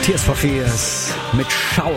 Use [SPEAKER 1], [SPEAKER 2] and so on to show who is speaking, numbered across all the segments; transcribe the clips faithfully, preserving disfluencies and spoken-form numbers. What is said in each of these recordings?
[SPEAKER 1] Tears for Fears mit Shout.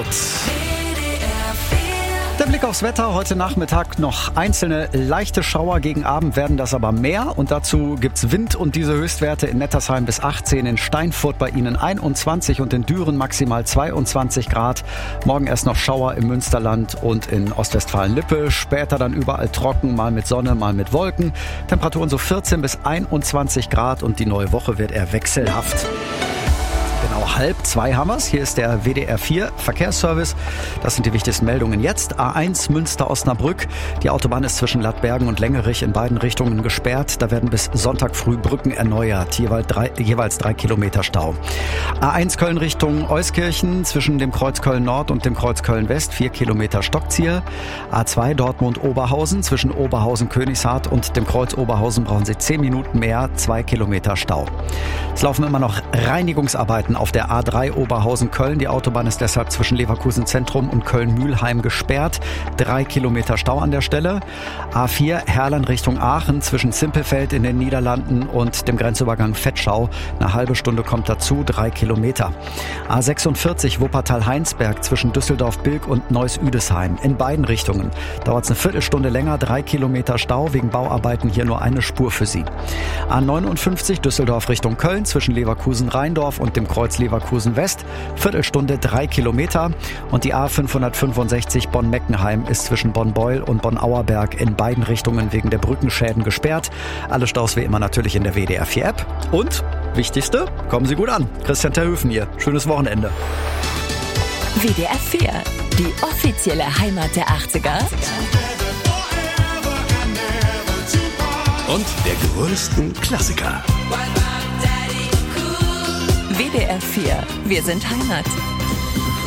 [SPEAKER 1] Der Blick aufs Wetter. Heute Nachmittag noch einzelne leichte Schauer. Gegen Abend werden das aber mehr. Und dazu gibt's Wind und diese Höchstwerte in Nettersheim bis achtzehn, in Steinfurt bei Ihnen einundzwanzig und in Düren maximal zweiundzwanzig Grad. Morgen erst noch Schauer im Münsterland und in Ostwestfalen-Lippe. Später dann überall trocken, mal mit Sonne, mal mit Wolken. Temperaturen so vierzehn bis einundzwanzig Grad und die neue Woche wird eher wechselhaft. Genau halb zwei haben wir's. Hier ist der W D R vier Verkehrsservice. Das sind die wichtigsten Meldungen jetzt. A eins Münster-Osnabrück. Die Autobahn ist zwischen Lattbergen und Längerich in beiden Richtungen gesperrt. Da werden bis Sonntag früh Brücken erneuert. Jeweils drei, jeweils drei Kilometer Stau. A eins Köln Richtung Euskirchen zwischen dem Kreuz Köln Nord und dem Kreuz Köln West. Vier Kilometer Stockzieher. A zwei Dortmund-Oberhausen zwischen Oberhausen-Königshardt und dem Kreuz Oberhausen brauchen Sie zehn Minuten mehr. Zwei Kilometer Stau. Es laufen immer noch Reinigungsarbeiten auf der A drei Oberhausen-Köln. Die Autobahn ist deshalb zwischen Leverkusen Zentrum und Köln-Mühlheim gesperrt. Drei Kilometer Stau an der Stelle. A vier Herrlen Richtung Aachen zwischen Zimpelfeld in den Niederlanden und dem Grenzübergang Vetschau. Eine halbe Stunde kommt dazu, drei Kilometer. A sechsundvierzig Wuppertal-Heinsberg zwischen Düsseldorf-Bilk und Neuss-Üdesheim. In beiden Richtungen dauert es eine Viertelstunde länger, drei Kilometer Stau. Wegen Bauarbeiten hier nur eine Spur für Sie. A neunundfünfzig Düsseldorf Richtung Köln zwischen Leverkusen-Rheindorf und dem Kreuz Leverkusen West. Viertelstunde, drei Kilometer. Und die A fünfhundertfünfundsechzig Bonn-Meckenheim ist zwischen Bonn-Beul und Bonn-Auerberg in beiden Richtungen wegen der Brückenschäden gesperrt. Alle Staus wie immer natürlich in der W D R vier App. Und, wichtigste, kommen Sie gut an. Christian Terhöfen hier. Schönes Wochenende.
[SPEAKER 2] W D R vier, die offizielle Heimat der achtziger.
[SPEAKER 3] Und der größten Klassiker.
[SPEAKER 2] W D R vier, wir sind Heimat.